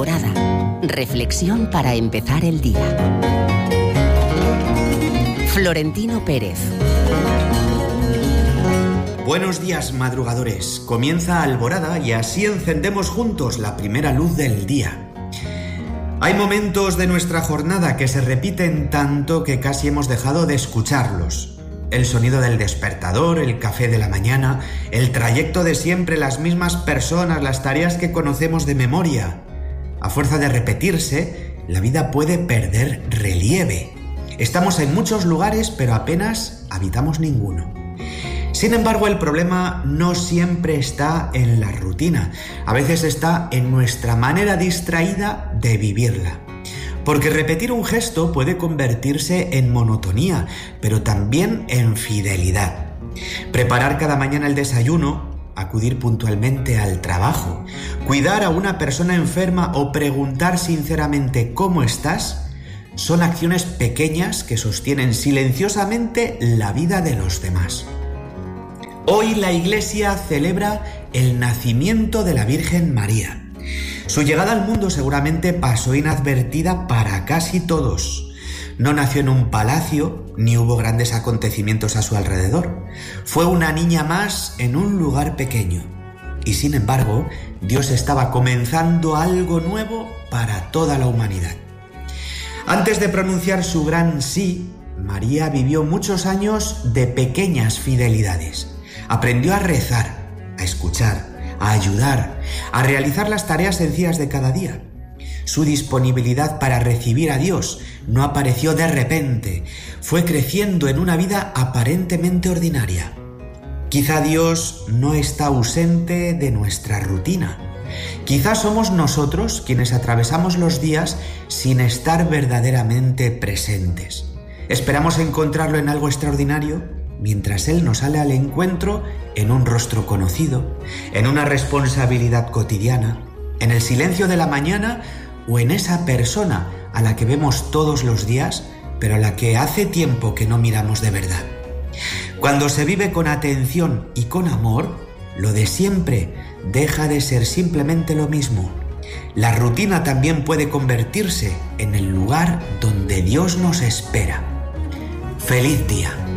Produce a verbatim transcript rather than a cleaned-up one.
Alborada. Reflexión para empezar el día. Florentino Pérez. Buenos días, madrugadores. Comienza Alborada y así encendemos juntos la primera luz del día. Hay momentos de nuestra jornada que se repiten tanto que casi hemos dejado de escucharlos. El sonido del despertador, el café de la mañana, el trayecto de siempre, las mismas personas, las tareas que conocemos de memoria. A fuerza de repetirse, la vida puede perder relieve. Estamos en muchos lugares, pero apenas habitamos ninguno. Sin embargo, el problema no siempre está en la rutina. A veces está en nuestra manera distraída de vivirla. Porque repetir un gesto puede convertirse en monotonía, pero también en fidelidad. Preparar cada mañana el desayuno, acudir puntualmente al trabajo, cuidar a una persona enferma o preguntar sinceramente ¿cómo estás? Son acciones pequeñas que sostienen silenciosamente la vida de los demás. Hoy la Iglesia celebra el nacimiento de la Virgen María. Su llegada al mundo seguramente pasó inadvertida para casi todos. No nació en un palacio, ni hubo grandes acontecimientos a su alrededor. Fue una niña más en un lugar pequeño. Y sin embargo, Dios estaba comenzando algo nuevo para toda la humanidad. Antes de pronunciar su gran sí, María vivió muchos años de pequeñas fidelidades. Aprendió a rezar, a escuchar, a ayudar, a realizar las tareas sencillas de cada día. Su disponibilidad para recibir a Dios no apareció de repente, fue creciendo en una vida aparentemente ordinaria. Quizá Dios no está ausente de nuestra rutina. Quizá somos nosotros quienes atravesamos los días sin estar verdaderamente presentes. Esperamos encontrarlo en algo extraordinario, mientras Él nos sale al encuentro en un rostro conocido, en una responsabilidad cotidiana, en el silencio de la mañana o en esa persona a la que vemos todos los días, pero a la que hace tiempo que no miramos de verdad. Cuando se vive con atención y con amor, lo de siempre deja de ser simplemente lo mismo. La rutina también puede convertirse en el lugar donde Dios nos espera. ¡Feliz día!